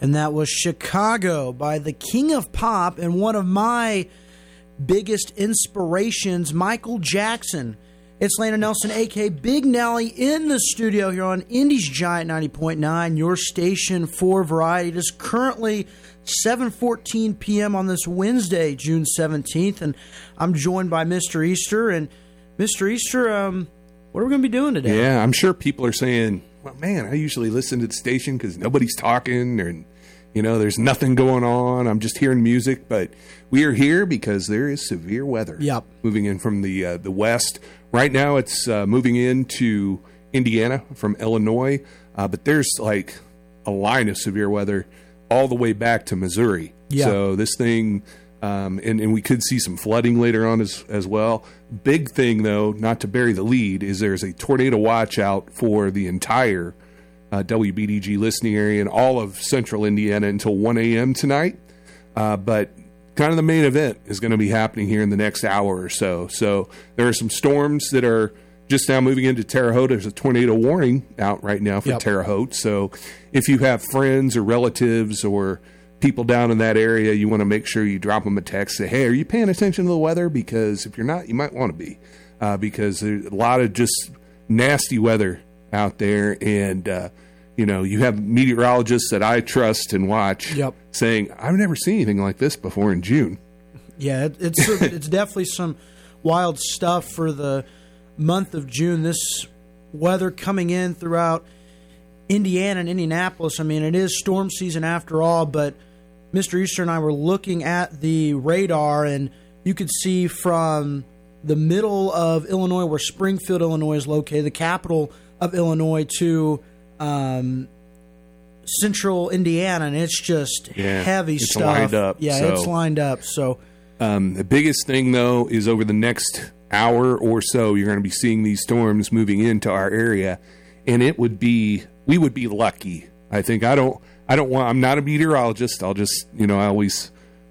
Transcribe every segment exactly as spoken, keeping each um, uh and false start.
And that was Chicago by the King of Pop and one of my biggest inspirations, Michael Jackson. It's Landon Nelson, a k a. Big Nelly, in the studio here on Indy's Giant ninety point nine, your station for variety. It is currently seven fourteen p.m. on this Wednesday, June seventeenth, and I'm joined by Mister Easter. And Mister Easter, um, what are we going to be doing today? Yeah, I'm sure people are saying, well, man, I usually listen to the station because nobody's talking and, you know, there's nothing going on. I'm just hearing music. But we are here because there is severe weather Yep. moving in from the uh, the west. Right now it's uh, moving into Indiana from Illinois. Uh, but there's like a line of severe weather all the way back to Missouri. Yeah. So this thing, um, and, and we could see some flooding later on as, as well. Big thing, though, not to bury the lead, is there's a tornado watch out for the entire uh, W B D G listening area and all of central Indiana until one a.m. tonight. Uh, but kind of the main event is going to be happening here in the next hour or so. So there are some storms that are just now moving into Terre Haute. There's a tornado warning out right now for Yep. Terre Haute. So if you have friends or relatives or people down in that area, you want to make sure you drop them a text. Say, hey, are you paying attention to the weather? Because if you're not, you might want to be. Uh, because there's a lot of just nasty weather out there. And, uh, you know, you have meteorologists that I trust and watch Yep. saying, I've never seen anything like this before in June. Yeah, it, it's it's definitely some wild stuff for the month of June. This weather coming in throughout Indiana and Indianapolis. I mean, it is storm season after all, but Mister Easter and I were looking at the radar, and you could see from the middle of Illinois, where Springfield, Illinois is located, the capital of Illinois, to um, central Indiana, and it's just Yeah, heavy it's stuff. lined up, yeah, so- it's lined up. So, Um, the biggest thing, though, is over the next hour or so, you're going to be seeing these storms moving into our area, and it would be, we would be lucky. I think I don't, I don't want, I'm not a meteorologist. I'll just, you know, I always,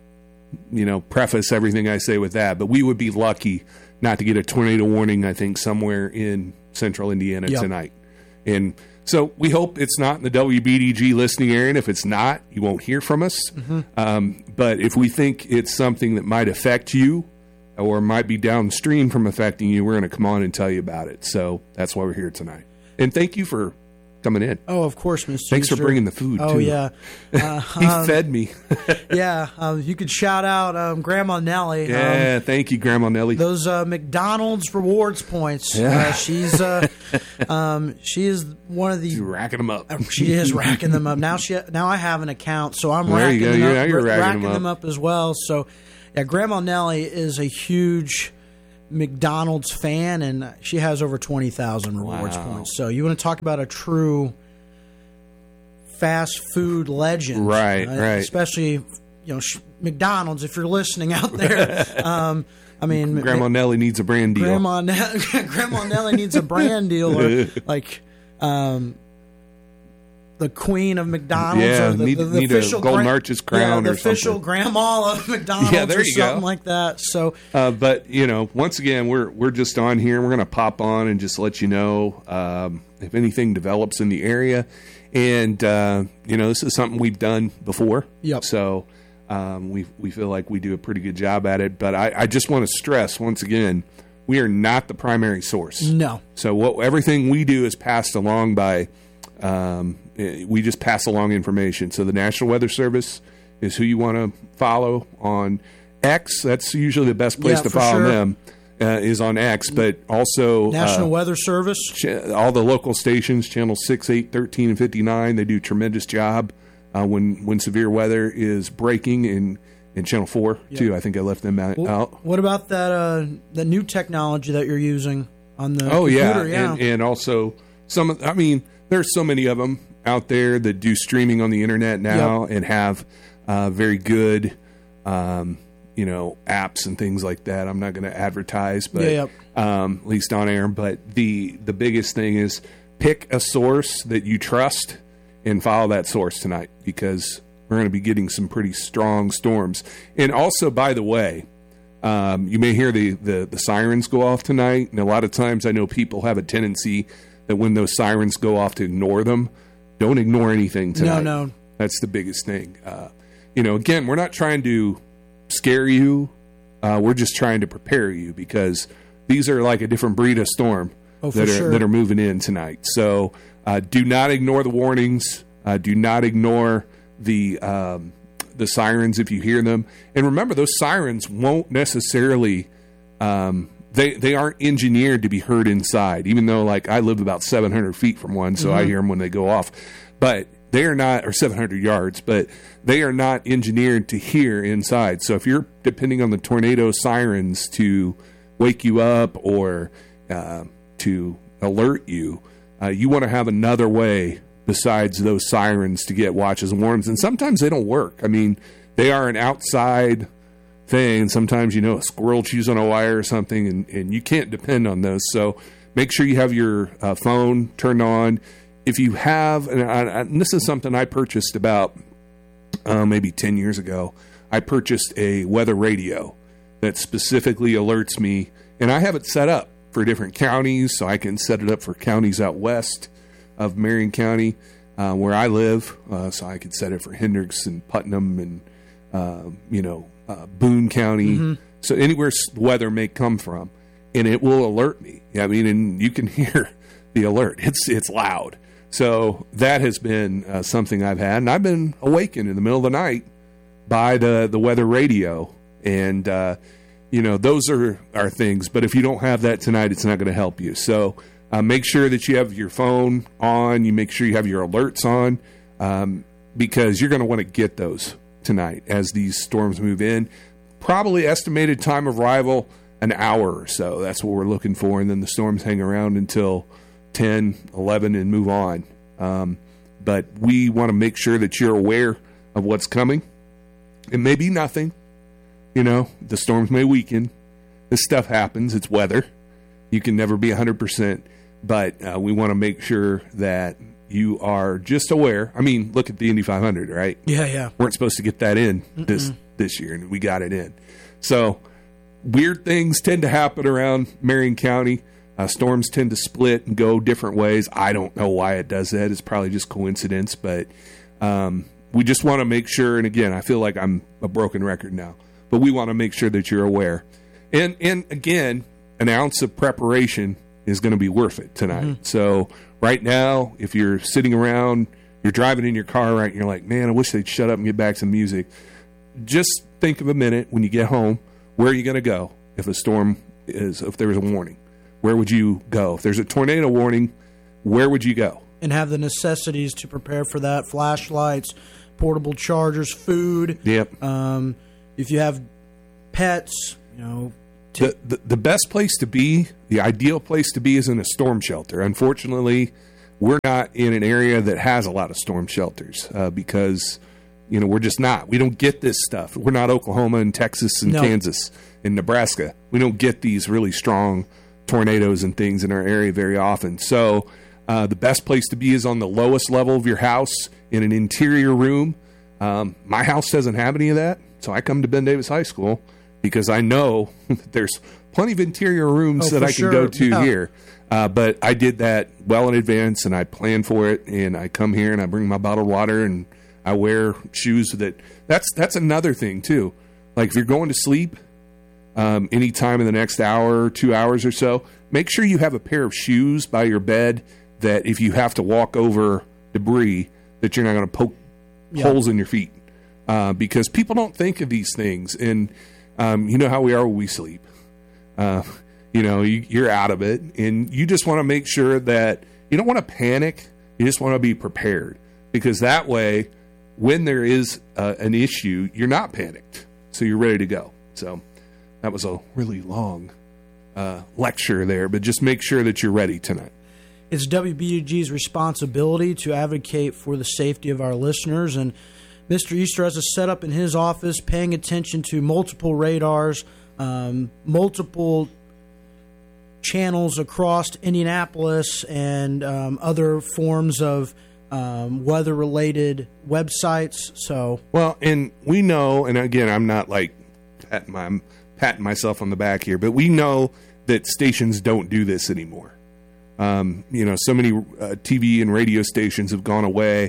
you know, preface everything I say with that, but we would be lucky not to get a tornado warning, I think, somewhere in central Indiana Yep. tonight. And so we hope it's not in the W B D G listening area, and if it's not, you won't hear from us. Mm-hmm. Um, but if we think it's something that might affect you or might be downstream from affecting you, we're going to come on and tell you about it. So that's why we're here tonight. And thank you for coming in. oh, of course, Mister Thanks for Easter. bringing the food, Oh, too. yeah. Uh, He um, fed me. yeah, um, you could shout out um, Grandma Nellie. Um, Yeah, thank you, Grandma Nellie. those uh, McDonald's rewards points. Yeah. Uh, she's uh, um, she is one of the. You're racking them up. She is racking them up now. She now I have an account, so I'm There you racking go. them You're- up. now you're ra- racking them them up as well. So, yeah, Grandma Nellie is a huge McDonald's fan, and she has over twenty thousand rewards Wow. points. So you want to talk about a true fast food legend, Right, uh, right. Especially, you know, sh- McDonald's. If you're listening out there, um, I mean, Grandma Nellie needs a brand deal. Grandma ne- Grandma Nellie needs a brand deal, or like um, the Queen of McDonald's, Yeah, or the, need- the, the need a official Golden gra- Arches yeah, crown the or official something. grandma of McDonald's, Yeah, there or you go. something like that. So, Uh, but, you know, once again, we're we're just on here. We're going to pop on and just let you know um, if anything develops in the area. And, uh, you know, this is something we've done before. Yep. So um, we we feel like we do a pretty good job at it. But I, I just want to stress, once again, we are not the primary source. no, So what everything we do is passed along by, um, eh, we just pass along information. So the National Weather Service is who you want to follow on X. That's usually the best place Yeah, to for follow sure. them, uh, is on X. But also National uh, Weather Service. ch- all the local stations, channel six, eight, thirteen, and fifty-nine, they do a tremendous job uh, when when severe weather is breaking. In in channel four too, I think I left them out. Well, out. what about that uh, the new technology that you're using on the Oh yeah, computer? Yeah, And, and also some. of- I mean, there's so many of them out there that do streaming on the internet now and have uh, very good, um, you know, apps and things like that. I'm not going to advertise, but Yeah, um, at least on air. But the the biggest thing is pick a source that you trust and follow that source tonight, because we're going to be getting some pretty strong storms. And also, by the way, um, you may hear the, the, the sirens go off tonight. And a lot of times I know people have a tendency that when those sirens go off to ignore them. Don't ignore anything tonight. No, no. That's the biggest thing. Uh, you know, again, we're not trying to scare you. Uh, we're just trying to prepare you because these are like a different breed of storm oh, that are sure. that are moving in tonight. So uh, do not ignore the warnings. Uh, do not ignore the um, the sirens if you hear them. And remember, those sirens won't necessarily um, they they aren't engineered to be heard inside. Even though, like, I live about seven hundred feet from one, so mm-hmm. I hear them when they go off. But they are not, or seven hundred yards, but they are not engineered to hear inside. So if you're depending on the tornado sirens to wake you up or uh, to alert you, uh, you want to have another way besides those sirens to get watches and warnings. And sometimes they don't work. I mean, they are an outside thing. And sometimes, you know, a squirrel chews on a wire or something, and, and you can't depend on those. So make sure you have your uh, phone turned on. If you have, and, I, and this is something I purchased about uh, maybe ten years ago, I purchased a weather radio that specifically alerts me, and I have it set up for different counties, so I can set it up for counties out west of Marion County, uh, where I live, uh, so I could set it for Hendricks and Putnam and, uh, you know, uh, Boone County, mm-hmm. so anywhere weather may come from, and it will alert me. I mean, and you can hear the alert. It's it's loud. So that has been uh, something I've had, and I've been awakened in the middle of the night by the, the weather radio, and, uh, you know, those are, are things, but if you don't have that tonight, it's not going to help you. So uh, make sure that you have your phone on, you make sure you have your alerts on, um, because you're going to want to get those tonight as these storms move in. Probably estimated time of arrival, an hour or so. That's what we're looking for, and then the storms hang around until ten, eleven, and move on. Um, but we want to make sure that you're aware of what's coming. It may be nothing. You know, the storms may weaken. This stuff happens. It's weather. You can never be one hundred percent. But uh, we want to make sure that you are just aware. I mean, look at the Indy five hundred, right? Yeah, yeah. Weren't supposed to get that in this, this year, and we got it in. So weird things tend to happen around Marion County. Uh, storms tend to split and go different ways. I don't know why it does that. It's probably just coincidence, but um, we just want to make sure, and again, I feel like I'm a broken record now, but we want to make sure that you're aware. And, and again, an ounce of preparation is going to be worth it tonight. Mm-hmm. So right now, if you're sitting around, you're driving in your car, right, and you're like, man, I wish they'd shut up and get back to music. Just think of a minute when you get home, where are you going to go if a storm is, if there's a warning? Where would you go? If there's a tornado warning, where would you go? And have the necessities to prepare for that: flashlights, portable chargers, food. Yep. Um, if you have pets, you know. T- the, the the best place to be, the ideal place to be, is in a storm shelter. Unfortunately, we're not in an area that has a lot of storm shelters uh, because, you know, we're just not. We don't get this stuff. We're not Oklahoma and Texas and no. Kansas and Nebraska. We don't get these really strong tornadoes and things in our area very often. So uh, the best place to be is on the lowest level of your house in an interior room. Um, my house doesn't have any of that, so I come to Ben Davis High School because I know that there's plenty of interior rooms oh, that I can sure. go to yeah. here. Uh, but I did that well in advance, and I plan for it, and I come here and I bring my bottled water, and I wear shoes that that's that's another thing too. Like if you're going to sleep Um, any time in the next hour, two hours or so, make sure you have a pair of shoes by your bed that if you have to walk over debris, that you're not going to poke yeah. holes in your feet. Uh, because people don't think of these things. And um, you know how we are when we sleep. Uh, you know, you, you're out of it. And you just want to make sure that you don't want to panic. You just want to be prepared. Because that way, when there is uh, an issue, you're not panicked. So you're ready to go. So that was a really long uh, lecture there, but just make sure that you're ready tonight. It's W B D G's responsibility to advocate for the safety of our listeners, and Mister Easter has a setup in his office paying attention to multiple radars, um, multiple channels across Indianapolis, and um, other forms of um, weather-related websites. So, well, and we know, and again, I'm not like patting my patting myself on the back here, but we know that stations don't do this anymore. Um, you know, so many uh, T V and radio stations have gone away. T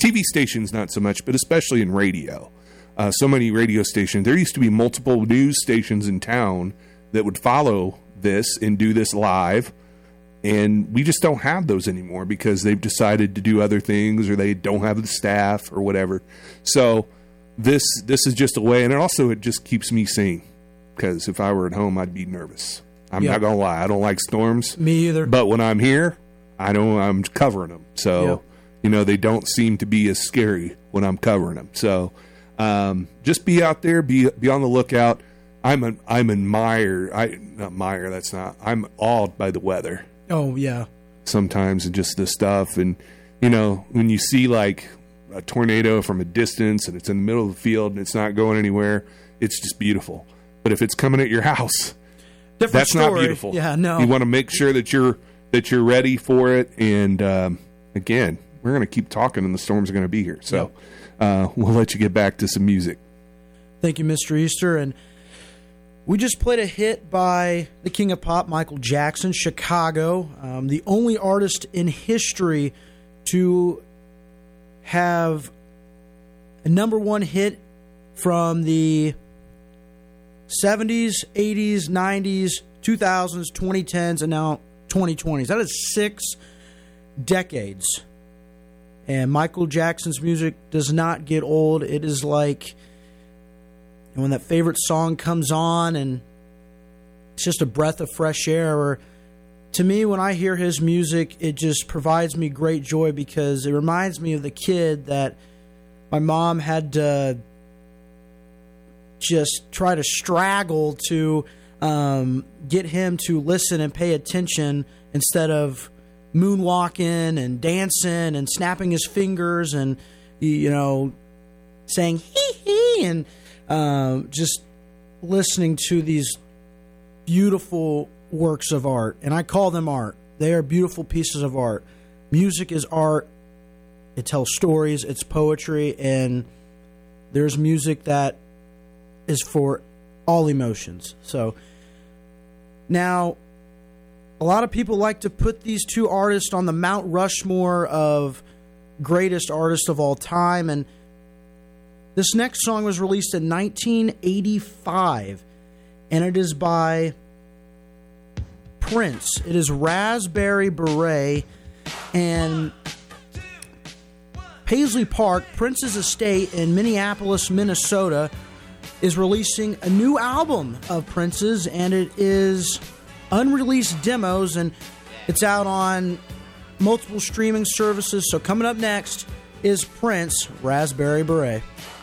T V stations, not so much, but especially in radio. Uh, so many radio stations. There used to be multiple news stations in town that would follow this and do this live. And we just don't have those anymore because they've decided to do other things or they don't have the staff or whatever. So this this is just a way. And it also, it just keeps me sane because if I were at home, I'd be nervous. I'm Yep. not going to lie. I don't like storms. Me either. But when I'm here, I don't, I'm covering them. So, Yep. you know, they don't seem to be as scary when I'm covering them. So um, just be out there, be be on the lookout. I'm an, I'm admired. I not admire. That's not. I'm awed by the weather Oh, yeah. sometimes, and just the stuff. And you know, when you see like a tornado from a distance, and it's in the middle of the field, and it's not going anywhere, it's just beautiful. But if it's coming at your house, Different that's story. not beautiful. Yeah, no. You want to make sure that you're that you're ready for it. And um, again, we're going to keep talking, and the storms are going to be here. So uh, we'll let you get back to some music. Thank you, Mister Easter. And we just played a hit by the King of Pop, Michael Jackson, Chicago, um, the only artist in history to have a number one hit from the seventies, eighties, nineties, two thousands, twenty tens, and now twenty twenties. That is six decades. And Michael Jackson's music does not get old. It is like when that favorite song comes on and it's just a breath of fresh air. Or to me, when I hear his music, it just provides me great joy because it reminds me of the kid that my mom had to just try to straggle to um, get him to listen and pay attention instead of moonwalking and dancing and snapping his fingers and, you know, saying hee hee and um, just listening to these beautiful works of art. And I call them art. They are beautiful pieces of art. Music is art. It tells stories. It's poetry. And there's music that is for all emotions. So now, a lot of people like to put these two artists on the Mount Rushmore of greatest artists of all time. And this next song was released in nineteen eighty-five, and it is by Prince. It is Raspberry Beret, and Paisley Park, Prince's estate in Minneapolis, Minnesota, is releasing a new album of Prince's, and it is unreleased demos, and it's out on multiple streaming services. So coming up next is Prince, Raspberry Beret.